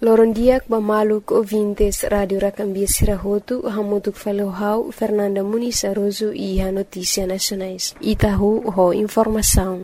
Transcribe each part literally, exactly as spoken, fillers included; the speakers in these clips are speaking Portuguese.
Lorondiak bamaluk ouvintes Rádio Racambia Sirahotu, hamutuk falohau Fernanda Muniz Aroso e a Notícia Nacionais. Itahu ho informação.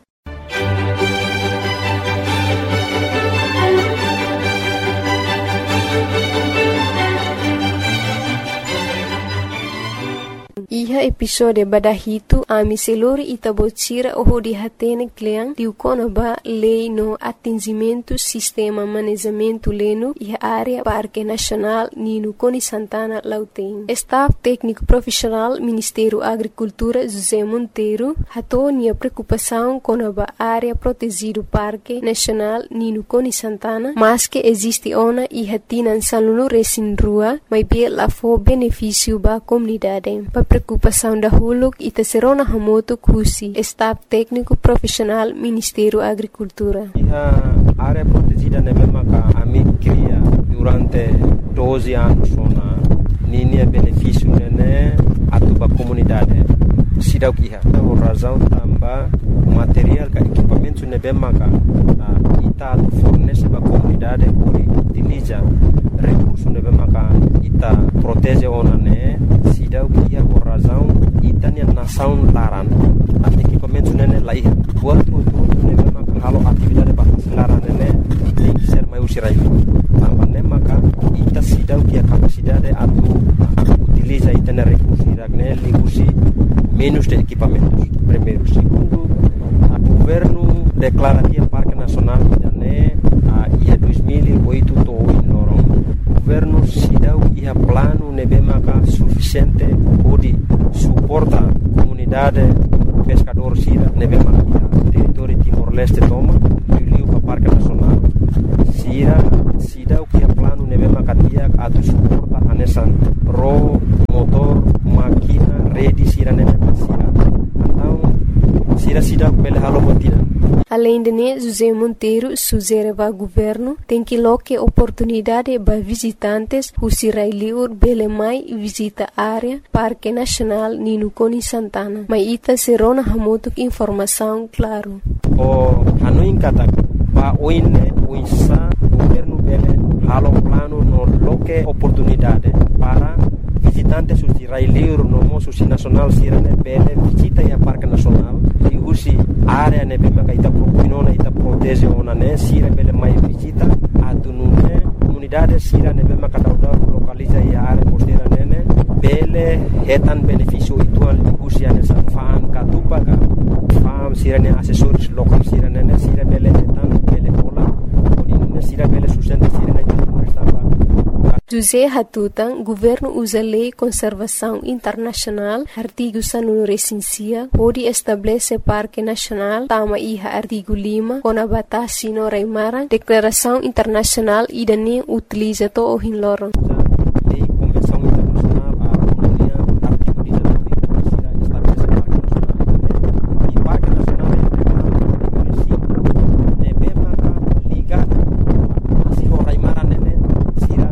Iha episode badahitu ami selori itabotira oho di hatene kleang diukono ba lei no atingimento sistema manejamento leno iha área Parque Nacional Nino Coni Santana Lauteng. Staff técnico profissional Ministério Agricultura José Monteiro hatonia preocupação com a área protegido Parque Nacional Nino Coni Santana, mas que existe ona iha tinan saluno resin rua, mas bem lá for benefício ba comunidade. Pa preocupação da huluk ita serona hamoto kusi, staff técnico profissional Ministério Agricultura. A área protegida ne mesma que a mi cria durante doze anos na ninha benefício né a tua comunidade. Sidau kiha, por razão também material que equipamento ne mesma que ita fornece para a comunidade por utiliza recurso ne mesma que ita protege ona né. Sidau kiha por razão ita ne nação laran. At equipamento ne lai buat untuk ne mesma que halo atividade para laran ne tem que ser mais usirai. Também ne maka ita sidau kiha capacidade atu utiliza ita ne recurso ne ligusi menos de equipamentos. Primeiro, segundo, o governo declara que o Parque Nacional né a ia dois mil e oito to in Lorong. O governo sidau ia plano nebemaka suficiente pode suporta comunidade pescador sira nebemaka território Timor-Leste toma e o Parque Nacional. Sira sidau ia plano nebemaka dia atu suporta anesan ro motor máquina rede sira nebemaka sira. Então sira sidau pele halo botina. Além de ne, José Monteiro sugere ao governo tem que loque oportunidade para visitantes who sirai liur bele mai visita área Parque Nacional Nino Coni Santana. Mas ita serona hamotuk informação claro. O hanuin kata pa oine uinsa governo bele halo plano no loque oportunidade para visitantes who sirai liur no mo susi nacional sirane bele visita ya Parque Nacional e usi área ne bema ka ita propinona ita protege ona ne sira bele mai visita atunune comunidade sira ne bema ka dauda localiza ya área costeira nene bele hetan benefício itual di usi ane sa fan ka tupaga fam sira ne assessores local sira nene sira bele hetan bele pola odine sira bele sustenta sira ne estava. José Hatutan, governo usa lei conservação internacional, artigo sanu recensia, pode estabelecer Parque Nacional, tama iha artigo lima, com a batasi no Raimara, declaração internacional e dane utiliza to o hinloron. Lei convenção internacional a comunidade artigo dezenove estabelece Parque Nacional e ne bema liga assim o Raimara nene sira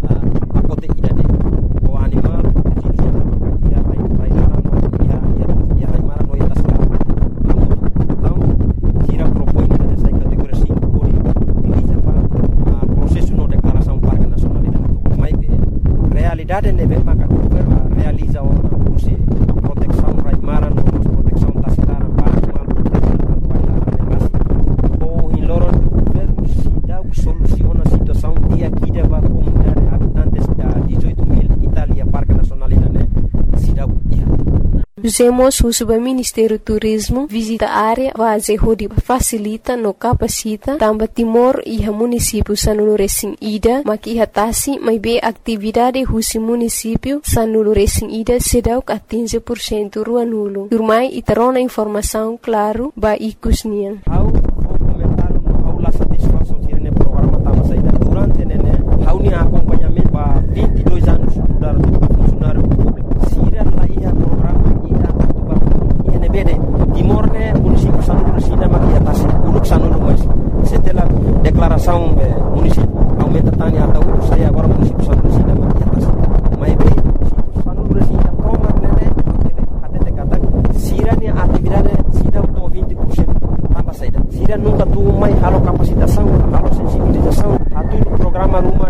realidade ne bem maka governo realiza uma usi proteção raimara no proteção tasilara para animal proteção para a raça ou em loro governo se dá soluciona a situação e aqui deva comunidade habitantes da dezoito mil Itália Parque Nacional né se dá Usemos o Subministério Turismo visita a área base hodi facilita no capacita também Timor e a município sanulo resin ida maki hatasi mai be atividade husi município sanulo resin ida sedau ka quinze por cento ruanulo. Turmai itarona informação claro ba ikusnian. Au comentar no aula satisfação sirene programa tama saída durante nene au ni acompanhamento ba vinte e dois anos dar funcionário público sira lá ia programa Timor ne município Sanulo Resina maki atas uluk Sanulo mas setelah declaração município aumenta tani atau saya agora município Sanulo Resina maki atas mai be município Sanulo Resina proma nene até te kata sira ni atividade sida to vinte por cento tambah saida sira nunca tu mai halo capacitação halo sensibilização atu programa rumah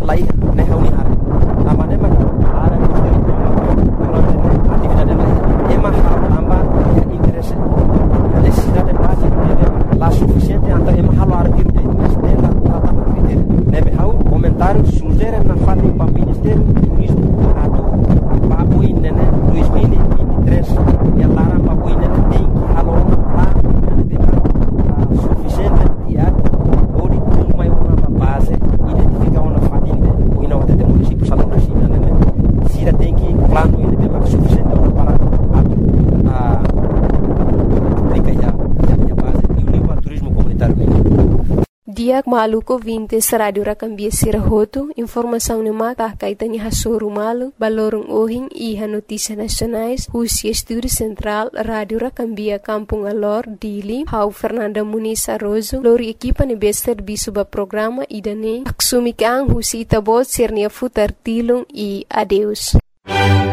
lai ne hauni hare amane ma ara durante atividade lai ema amba interesse necessidade básica de lá suficiente anta ema halo arquiro de estela tata critério nebe hau comentário sugere na fali para ministério turismo ato papo inene dois mil e vinte e três e lara papo inene tem que halo lá de suficiente e ato ori uma uma base identificar uma fatinde o ina o de município salão da China né se tem que plano ele tem mais suficiente para ato a aplicar a base e o livro turismo comunitário Diak maluko vintes radio rakambia sirahoto, informação ne mata kaitani hasoru malu, balorong ohing iha notícias nacionais, Rusia Estúdio Central, Radio Rakambia Kampung Alor, Dili, Hau Fernanda Muniz Arrozo, lori equipa ne bester bisuba programa idane, aksumikang Rusia itabot sirnia futar tilung e adeus.